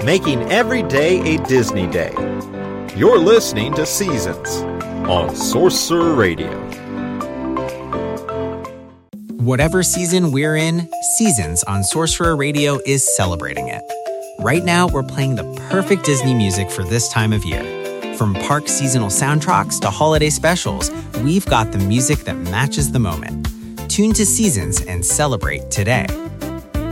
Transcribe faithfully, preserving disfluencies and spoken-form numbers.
making every day a Disney day. You're listening to Seasons on Sorcerer Radio. Whatever season we're in, Seasons on Sorcerer Radio is celebrating it. Right now, we're playing the perfect Disney music for this time of year. From park seasonal soundtracks to holiday specials, we've got the music that matches the moment. Tune to Seasons and celebrate today.